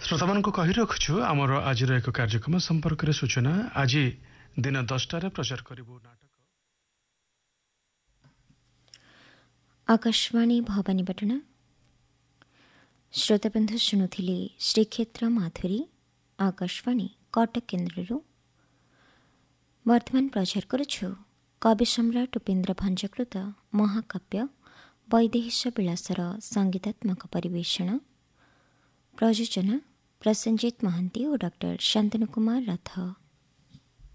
श्रोता मान को कही रखुछु आमर आज एक कार्यक्रम संपर्क रे सूचना। आज दिन 10 प्रचार करिबो नाटक। आकाशवाणी भवानीपटना। श्रोताबंधु शुणुथिले श्रीक्षेत्र माधुरी आकाशवाणी कटक केन्द्रରୁ। वर्तमान प्रचार करुछु कवि सम्राट उपेन्द्र भंजकृत महाकाव्य वैदेहीश विलासर संगीतात्मक परिवेषण। प्रयोजना प्रसन्नजित महांती और डॉक्टर शांतनु कुमार रथ।